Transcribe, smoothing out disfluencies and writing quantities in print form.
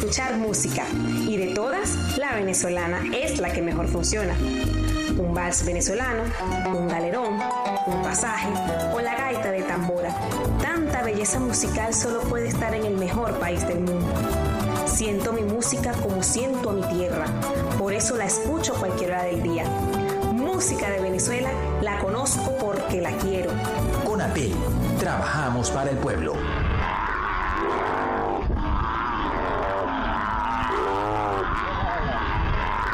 escuchar música y de todas, la venezolana es la que mejor funciona. Un vals venezolano, un galerón, un pasaje o la gaita de tambora. Tanta belleza musical solo puede estar en el mejor país del mundo. Siento mi música como siento a mi tierra, por eso la escucho a cualquier hora del día. Música de Venezuela la conozco porque la quiero. CONAPEL, trabajamos para el pueblo.